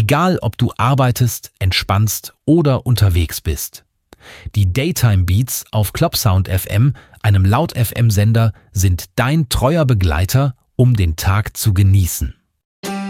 Egal, ob du arbeitest, entspannst oder unterwegs bist. Die Daytime Beats auf Clubsound FM, einem Laut-FM-Sender, sind dein treuer Begleiter, um den Tag zu genießen.